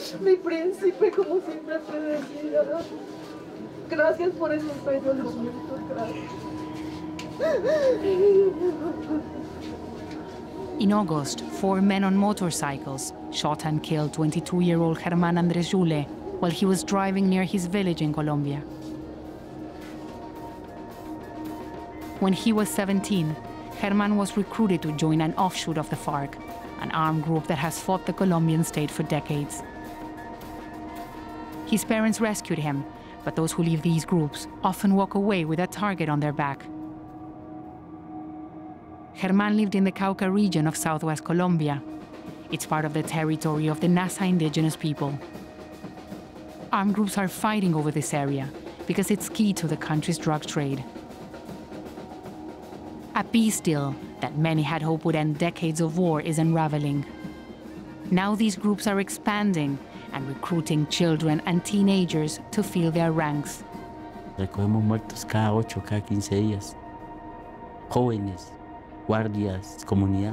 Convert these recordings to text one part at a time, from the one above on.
Mi príncipe, como siempre te decía. Gracias por esos bellos momentos, gracias. In August, 4 men on motorcycles shot and killed 22-year-old Germán Andrés Jule while he was driving near his village in Colombia. When he was 17, Germán was recruited to join an offshoot of the FARC, an armed group that has fought the Colombian state for decades. His parents rescued him, but those who leave these groups often walk away with a target on their back. Germán lived in the Cauca region of southwest Colombia. It's part of the territory of the Nasa indigenous people. Armed groups are fighting over this area because it's key to the country's drug trade. A peace deal that many had hoped would end decades of war is unraveling. Now these groups are expanding and recruiting children and teenagers to fill their ranks. Recogemos muertos cada 8, cada 15 días. Jóvenes, guardias, comunidad.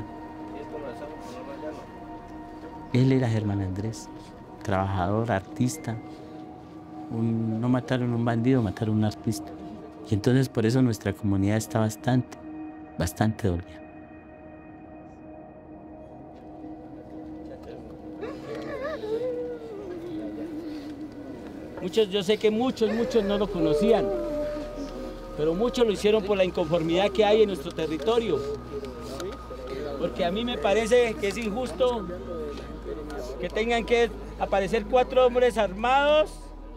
Él era Germán Andrés, trabajador, artista. No mataron a un bandido, mataron a un artista. Y entonces por eso nuestra comunidad está bastante dolida. Yo sé que muchos no lo conocían, pero muchos lo hicieron por la inconformidad que hay en nuestro territorio. Porque a mí me parece que es injusto que tengan que aparecer 4 hombres armados,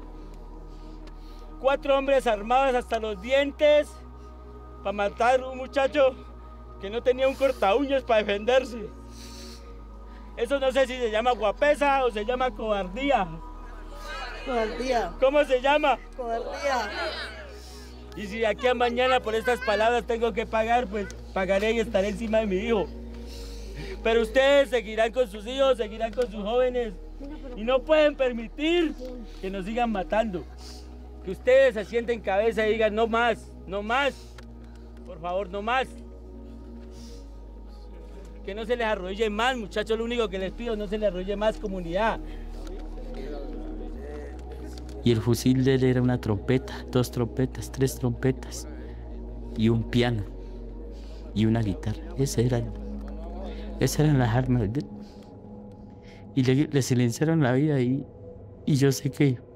4 hombres armados hasta los dientes, para matar a un muchacho que no tenía un corta uñas para defenderse. Eso no sé si se llama guapesa o se llama cobardía. Cobardía. ¿Cómo se llama? Cobardía. Y si de aquí a mañana por estas palabras tengo que pagar, pues pagaré y estaré encima de mi hijo. Pero ustedes seguirán con sus hijos, seguirán con sus jóvenes y no pueden permitir que nos sigan matando. Que ustedes se sienten cabeza y digan no más, no más. Por favor, no más. Que no se les arrodille más, muchachos, lo único que les pido, no se les arrodille más, comunidad. Y el fusil de él era una trompeta, 2 trompetas, 3 trompetas, y un piano, y una guitarra. Esas eran las armas de él. Y le silenciaron la vida y yo sé que